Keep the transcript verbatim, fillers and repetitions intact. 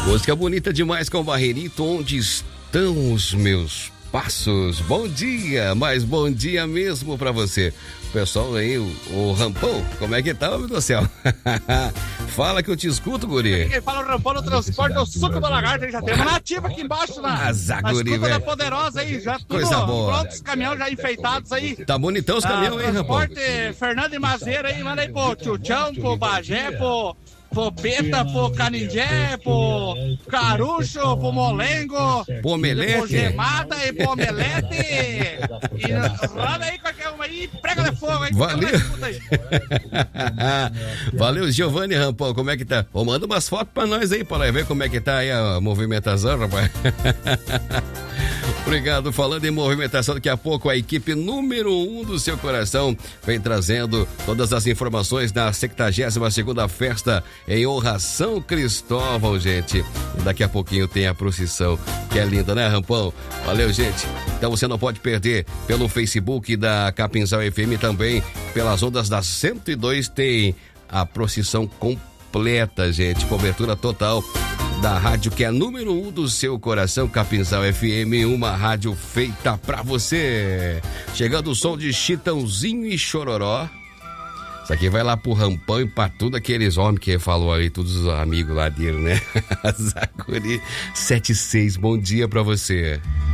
Música bonita demais com Barreirito, onde estão os meus passos. Bom dia, mas bom dia mesmo pra você. Pessoal aí, o, o Rampão, como é que tá, meu Deus do céu? Fala que eu te escuto, guri. Quem fala o Rampão no transporte é o suco da lagarta, já tem uma nativa aqui embaixo na, Azar, na guri, escuta da velho. Poderosa aí, já tudo Coisa boa. pronto, os caminhões já enfeitados aí. Tá bonitão os caminhões, hein, Rampão? Transporte Fernando e Mazeira aí, manda aí pro Tchutchão, pro Bagé, pro... Pro Peta, pro Canindé, pro Carucho, pro Molengo, Pro Omelete. pro Gemada e pro Omelete. E roda aí qualquer uma aí, prega de fogo aí. Valeu. Valeu, Giovanni Rampão, como é que tá? Ô, manda umas fotos pra nós aí, pra ver como é que tá aí a movimentação, rapaz. Obrigado. Falando em movimentação, daqui a pouco a equipe número um do seu coração vem trazendo todas as informações da sexagésima segunda festa em honra a São Cristóvão, gente. Daqui a pouquinho tem a procissão, que é linda, né, Rampão? Valeu, gente. Então você não pode perder pelo Facebook da Capinzal F M, também pelas ondas da cento e dois tem a procissão completa, gente. Cobertura total da rádio que é a número um do seu coração, Capinzal F M, uma rádio feita pra você. Chegando o som de Chitãozinho e Chororó. Isso aqui vai lá pro Rampão e pra tudo aqueles homens que falou aí, todos os amigos lá dele, né? Zacuri sete seis, bom dia pra você.